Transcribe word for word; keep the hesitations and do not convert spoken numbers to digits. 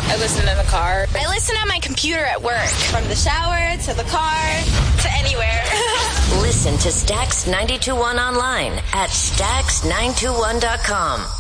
I listen in the car. I listen on my computer at work. From the shower to the car to anywhere. Listen to Stax ninety-two point one online at stax nine two one dot com.